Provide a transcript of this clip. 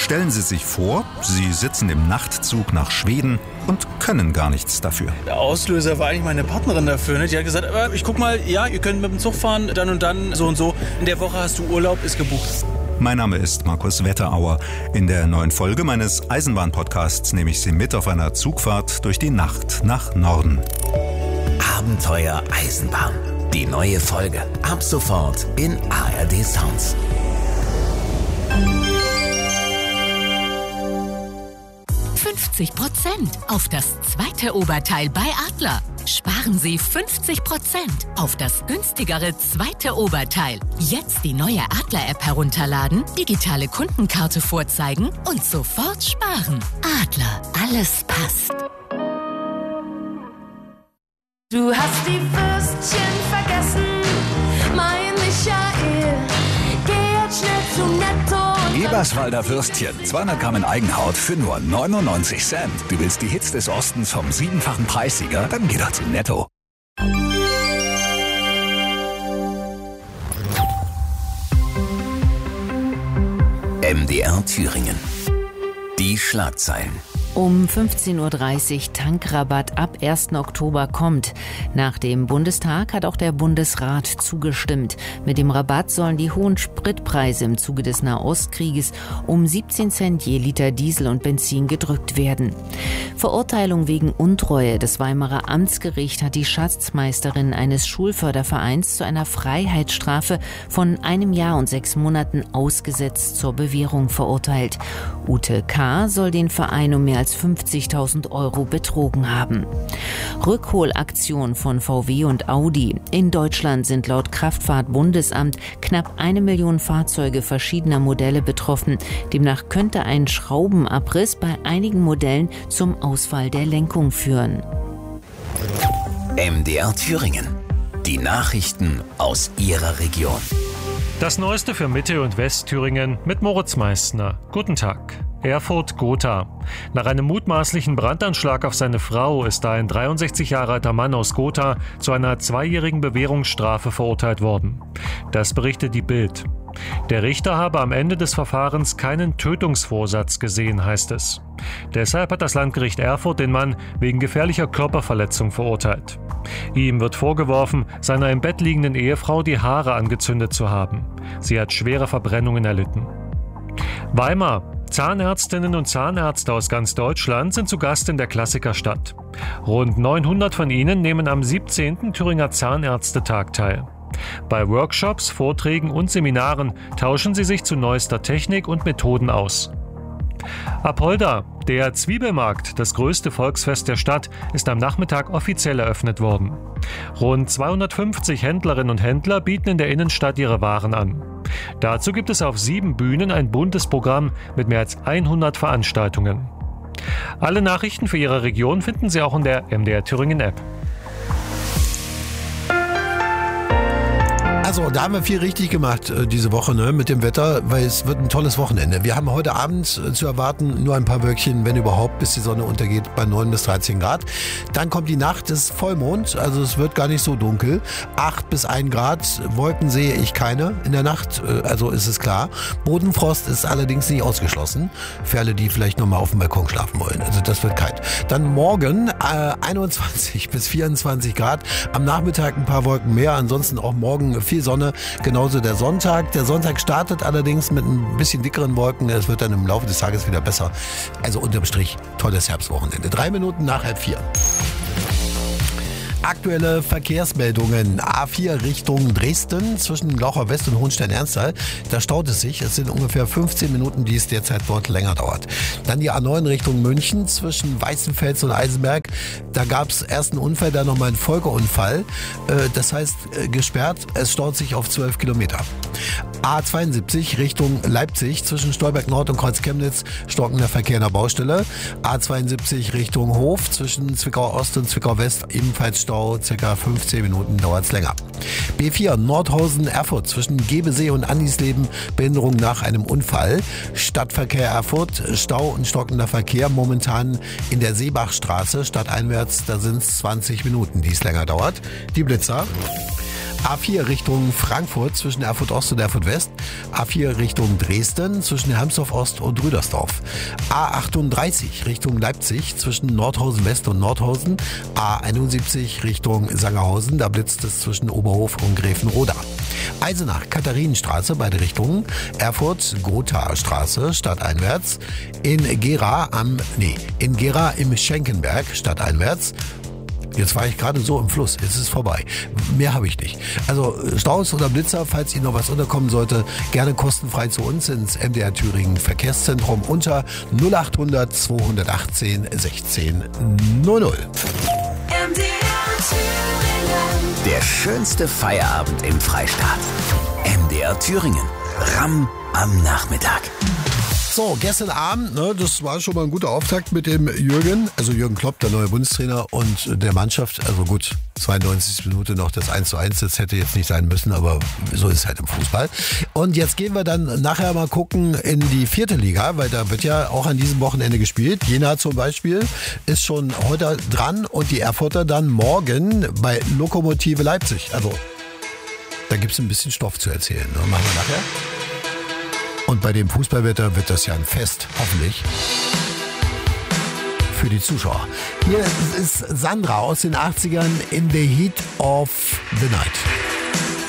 Stellen Sie sich vor, Sie sitzen im Nachtzug nach Schweden und können gar nichts dafür. Der Auslöser war eigentlich meine Partnerin dafür. Ne? Die hat gesagt, ich guck mal, ja, ihr könnt mit dem Zug fahren, dann und dann, so und so. In der Woche hast du Urlaub, ist gebucht. Mein Name ist Markus Wetterauer. In der neuen Folge meines Eisenbahn-Podcasts nehme ich Sie mit auf einer Zugfahrt durch die Nacht nach Norden. Abenteuer Eisenbahn. Die neue Folge. Ab sofort in ARD Sounds. %50 auf das zweite Oberteil bei Adler. Sparen Sie 50% auf das günstigere zweite Oberteil. Jetzt die neue Adler-App herunterladen, digitale Kundenkarte vorzeigen und sofort sparen. Adler, alles passt. Du hast die Würstchen vergessen, mein Michael. Geh jetzt schnell zum Netto. Eberswalder Würstchen, 200 Gramm in Eigenhaut für nur 99 Cent. Du willst die Hits des Ostens vom 7-fachen Preissieger? Dann geh doch zum Netto. MDR Thüringen. Die Schlagzeilen. Um 15.30 Uhr Tankrabatt ab 1. Oktober kommt. Nach dem Bundestag hat auch der Bundesrat zugestimmt. Mit dem Rabatt sollen die hohen Spritpreise im Zuge des Nahostkrieges um 17 Cent je Liter Diesel und Benzin gedrückt werden. Verurteilung wegen Untreue. Das Weimarer Amtsgericht hat die Schatzmeisterin eines Schulfördervereins zu einer Freiheitsstrafe von 1 Jahr und 6 Monaten ausgesetzt zur Bewährung verurteilt. Ute K. soll den Verein um mehr als 50.000 Euro betrogen haben. Rückholaktion von VW und Audi. In Deutschland sind laut Kraftfahrtbundesamt knapp 1 Million Fahrzeuge verschiedener Modelle betroffen. Demnach könnte ein Schraubenabriss bei einigen Modellen zum Ausfall der Lenkung führen. MDR Thüringen. Die Nachrichten aus Ihrer Region. Das Neueste für Mitte- und Westthüringen mit Moritz Meissner. Guten Tag. Erfurt-Gotha. Nach einem mutmaßlichen Brandanschlag auf seine Frau ist ein 63 Jahre alter Mann aus Gotha zu einer 2-jährigen Bewährungsstrafe verurteilt worden. Das berichtet die Bild. Der Richter habe am Ende des Verfahrens keinen Tötungsvorsatz gesehen, heißt es. Deshalb hat das Landgericht Erfurt den Mann wegen gefährlicher Körperverletzung verurteilt. Ihm wird vorgeworfen, seiner im Bett liegenden Ehefrau die Haare angezündet zu haben. Sie hat schwere Verbrennungen erlitten. Weimar. Zahnärztinnen und Zahnärzte aus ganz Deutschland sind zu Gast in der Klassikerstadt. Rund 900 von ihnen nehmen am 17. Thüringer Zahnärztetag teil. Bei Workshops, Vorträgen und Seminaren tauschen sie sich zu neuester Technik und Methoden aus. Apolda, der Zwiebelmarkt, das größte Volksfest der Stadt, ist am Nachmittag offiziell eröffnet worden. Rund 250 Händlerinnen und Händler bieten in der Innenstadt ihre Waren an. Dazu gibt es auf 7 Bühnen ein buntes Programm mit mehr als 100 Veranstaltungen. Alle Nachrichten für Ihre Region finden Sie auch in der MDR Thüringen App. Also, da haben wir viel richtig gemacht diese Woche, ne, mit dem Wetter, weil es wird ein tolles Wochenende. Wir haben heute Abend zu erwarten nur ein paar Wölkchen, wenn überhaupt, bis die Sonne untergeht bei 9 bis 13 Grad. Dann kommt die Nacht, es ist Vollmond, also es wird gar nicht so dunkel. 8 bis 1 Grad, Wolken sehe ich keine in der Nacht, also ist es klar. Bodenfrost ist allerdings nicht ausgeschlossen, für alle, die vielleicht nochmal auf dem Balkon schlafen wollen. Also das wird kalt. Dann morgen 21 bis 24 Grad, am Nachmittag ein paar Wolken mehr, ansonsten auch morgen viel Sonne, genauso der Sonntag. Der Sonntag startet allerdings mit ein bisschen dickeren Wolken. Es wird dann im Laufe des Tages wieder besser. Also unterm Strich, tolles Herbstwochenende. 3 Minuten nach 3:30. Aktuelle Verkehrsmeldungen. A4 Richtung Dresden zwischen Glaucher West und Hohenstein-Ernsthal. Da staut es sich. Es sind ungefähr 15 Minuten, die es derzeit dort länger dauert. Dann die A9 Richtung München zwischen Weißenfels und Eisenberg. Da gab es erst einen Unfall, dann nochmal einen Folgeunfall. Das heißt gesperrt. Es staut sich auf 12 Kilometer. A72 Richtung Leipzig zwischen Stolberg Nord und Kreuz Chemnitz. Stockender Verkehr in der Baustelle. A72 Richtung Hof zwischen Zwickau Ost und Zwickau West. Ebenfalls Stau. Circa 15 Minuten dauert es länger. B4 Nordhausen Erfurt zwischen Gebesee und Andisleben. Behinderung nach einem Unfall. Stadtverkehr Erfurt. Stau und stockender Verkehr momentan in der Seebachstraße. Stadteinwärts, da sind es 20 Minuten, die es länger dauert. Die Blitzer. A4 Richtung Frankfurt zwischen Erfurt Ost und Erfurt West. A4 Richtung Dresden zwischen Hermsdorf Ost und Rüdersdorf. A38 Richtung Leipzig zwischen Nordhausen West und Nordhausen. A71 Richtung Sangerhausen, da blitzt es zwischen Oberhof und Gräfenroda. Eisenach, Katharinenstraße, beide Richtungen. Erfurt, Gothaer stadteinwärts. In Gera im Schenkenberg, stadteinwärts. Jetzt war ich gerade so im Fluss, jetzt ist es vorbei. Mehr habe ich nicht. Also Staus oder Blitzer, falls Ihnen noch was unterkommen sollte, gerne kostenfrei zu uns ins MDR Thüringen Verkehrszentrum unter 0800 218 16 00. MDR Thüringen. Der schönste Feierabend im Freistaat. MDR Thüringen. Ramm am Nachmittag. So, gestern Abend, das war schon mal ein guter Auftakt mit dem Jürgen Klopp, der neue Bundestrainer und der Mannschaft. Also gut, 92. Minute noch das 1:1, das hätte jetzt nicht sein müssen, aber so ist es halt im Fußball. Und jetzt gehen wir dann nachher mal gucken in die 4. Liga, weil da wird ja auch an diesem Wochenende gespielt. Jena zum Beispiel ist schon heute dran und die Erfurter dann morgen bei Lokomotive Leipzig. Also da gibt es ein bisschen Stoff zu erzählen. Machen wir nachher. Und bei dem Fußballwetter wird das ja ein Fest, hoffentlich, für die Zuschauer. Hier ist Sandra aus den 80ern in The Heat of the Night.